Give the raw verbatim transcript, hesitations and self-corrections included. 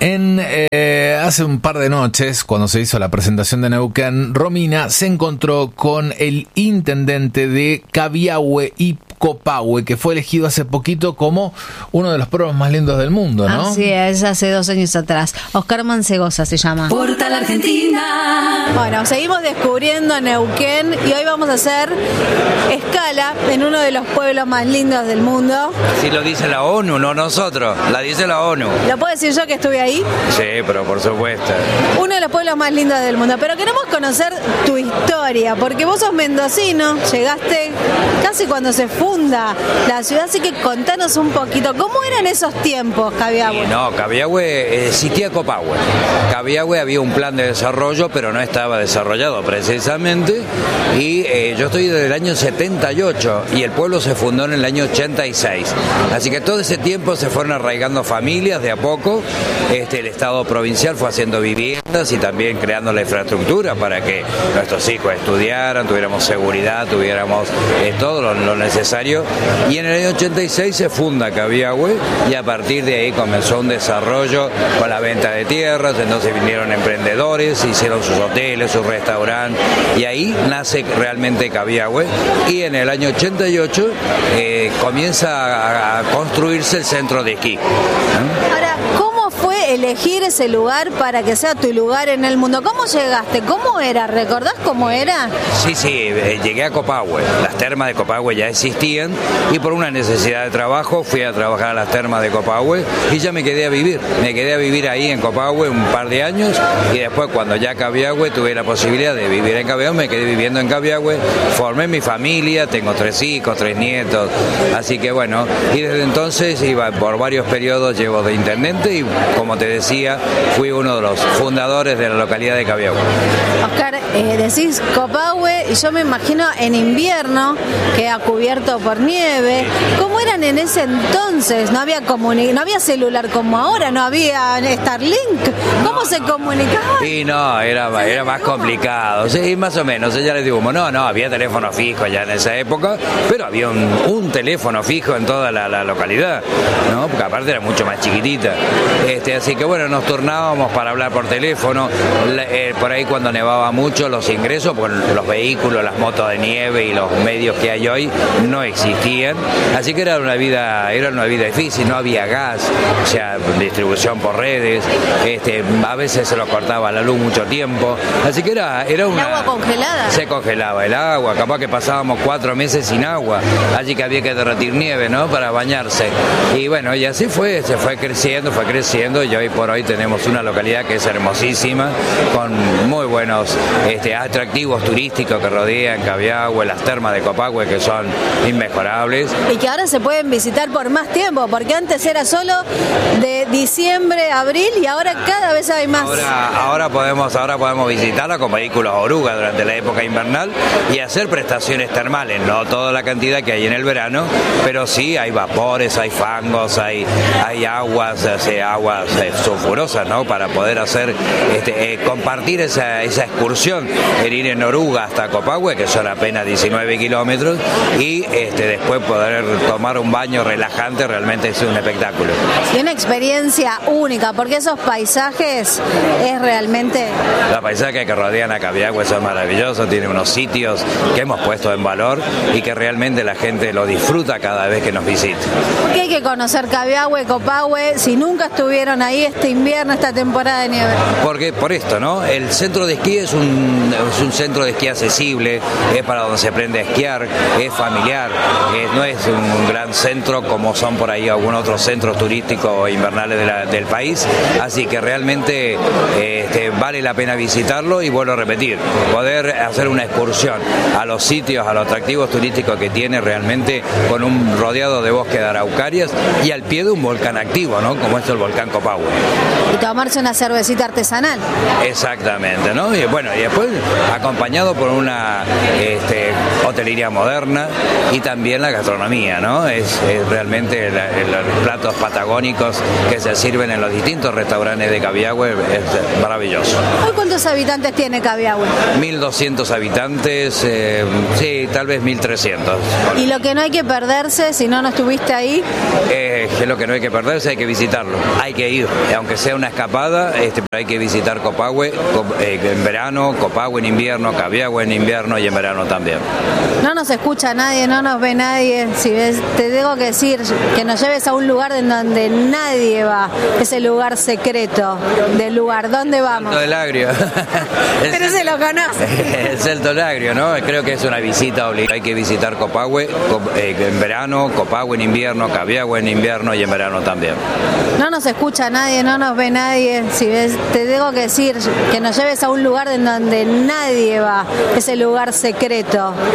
En eh, hace un par de noches, cuando se hizo la presentación de Neuquén, Romina se encontró con el intendente de Cabiahue y Copahue, que fue elegido hace poquito como uno de los pueblos más lindos del mundo, ¿no? Así es, hace dos años atrás. Oscar Mancegosa se llama. Portal Argentina. Bueno, seguimos descubriendo Neuquén y hoy vamos a hacer escala en uno de los pueblos más lindos del mundo. Si lo dice la ONU, no nosotros, la dice la ONU. ¿Lo puedo decir yo que estuve ahí? Sí, pero por supuesto. Uno de los pueblos más lindos del mundo, pero queremos conocer tu historia, porque vos sos mendocino, llegaste casi cuando se funda la ciudad, así que contanos un poquito, ¿cómo eran esos tiempos, Cabiahue? No, Cabiahue existía Copahue. Cabiahue había un plan de desarrollo, pero no estaba desarrollado precisamente, y eh, yo estoy desde el año setenta y ocho, y el pueblo se fundó en el año ochenta y seis, así que todo ese tiempo se fueron arraigando familias de a poco. Este, el Estado provincial fue haciendo viviendas y también creando la infraestructura para que nuestros hijos estudiaran, tuviéramos seguridad, tuviéramos eh, todo lo, lo necesario. Y en el año ochenta y seis se funda Cabiahue y a partir de ahí comenzó un desarrollo con la venta de tierras. Entonces vinieron emprendedores, hicieron sus hoteles, sus restaurantes, y ahí nace realmente Cabiahue. Y en el año ochenta y ocho eh, comienza a, a construirse el centro de esquí, ¿no? Ahora, ¿cómo fue elegir ese lugar para que sea tu lugar en el mundo? ¿Cómo llegaste? ¿Cómo era? ¿Recordás cómo era? Sí, sí, eh, llegué a Copahue. Las termas de Copahue ya existían y por una necesidad de trabajo fui a trabajar a las termas de Copahue y ya me quedé a vivir. Me quedé a vivir ahí en Copahue un par de años y después cuando ya Cabiahue tuve la posibilidad de vivir en Cabiahue, me quedé viviendo en Cabiahue, formé mi familia, tengo tres hijos, tres nietos, así que bueno, y desde entonces iba por varios periodos, llevo de intendente y como te decía, fui uno de los fundadores de la localidad de Cabiahue. Oscar, eh, decís Copahue y yo me imagino en invierno, queda cubierto por nieve. ¿Cómo eran en ese entonces? No había comuni- no había celular como ahora, no había Starlink. ¿Cómo no, se no. comunicaba? Y no, era, era más complicado. Sí, más o menos, ya les digo, no, no, había teléfono fijo ya en esa época, pero había un, un teléfono fijo en toda la, la localidad, ¿no? Porque aparte era mucho más chiquitita. Este, así que bueno, nos turnábamos para hablar por teléfono. La, eh, por ahí cuando nevaba mucho, los ingresos, pues los vehículos, las motos de nieve y los medios que hay hoy no existían. Así que era una vida, era una vida difícil, no había gas, o sea, distribución por redes, este, a veces se nos cortaba la luz mucho tiempo. Así que era, era una. ¿El agua congelada? Se congelaba el agua, capaz que pasábamos cuatro meses sin agua, allí que había que derretir nieve, ¿no? Para bañarse. Y bueno, y así fue, se fue creciendo, fue creciendo y hoy por hoy tenemos una localidad que es hermosísima, con muy buenos este, atractivos turísticos que rodean Cabiahue, las termas de Copahue que son inmejorables. Y que ahora se pueden visitar por más tiempo, porque antes era solo de diciembre a abril y ahora cada vez hay más. Ahora, ahora, podemos, ahora podemos visitarla con vehículos oruga durante la época invernal y hacer prestaciones termales, no toda la cantidad que hay en el verano, pero sí hay vapores, hay fangos, hay, hay aguas, o sea, aguas eh, sulfurosas, ¿no? Para poder hacer, este, eh, compartir esa, esa excursión, el ir en oruga hasta Copahue, que son apenas diecinueve kilómetros, y este, después poder tomar un baño relajante, realmente es un espectáculo. Y una experiencia única, porque esos paisajes es realmente... Los paisajes que rodean a Cabiahue son maravillosos, tienen unos sitios que hemos puesto en valor y que realmente la gente lo disfruta cada vez que nos visita. ¿Por qué hay que conocer Cabiahue, Copahue, si nunca estuvieron ahí este invierno, esta temporada de nieve? Porque por esto, ¿no? El centro de esquí es un, es un centro de esquí accesible, es para donde se aprende a esquiar, es familiar, es, no es un gran centro como son por ahí algunos otros centros turísticos invernales de la, del país, así que realmente eh, este, vale la pena visitarlo y vuelvo a repetir, poder hacer una excursión a los sitios, a los atractivos turísticos que tiene realmente con un rodeado de bosque de araucarias y al pie de un volcán activo, ¿no? Como es el volcán Copahue. Y tomarse una cervecita artesanal. Exactamente, ¿no? Y bueno, y después acompañado por una este, hotelería moderna y también la gastronomía, ¿no? Es, es realmente la, los platos patagónicos que se sirven en los distintos restaurantes de Cabiahue, es maravilloso. ¿Hoy cuántos habitantes tiene Cabiahue? mil doscientos habitantes, eh, sí, tal vez mil trescientos. ¿Y lo que no hay que perderse si no no estuviste ahí? Eh, que lo que no hay que perderse, hay que visitarlo, hay que ir, aunque sea una escapada, este, hay que visitar Copahue eh, en verano, Copahue en invierno, Cabiahue en invierno y en verano también. No nos escucha nadie, no nos ve nadie. Si ves, te tengo que decir que nos lleves a un lugar en donde nadie va, ese lugar secreto del lugar. ¿Dónde vamos? Salto del Agrio. Pero se lo conoce. El Salto del Agrio, ¿no? Creo que es una visita obligada. Hay que visitar Copahue eh, en verano, Copahue en invierno, Cabiahue en invierno y en verano también. No nos escucha nadie, no nos ve nadie. Si ves, te tengo que decir que nos lleves a un lugar en donde nadie va, ese lugar secreto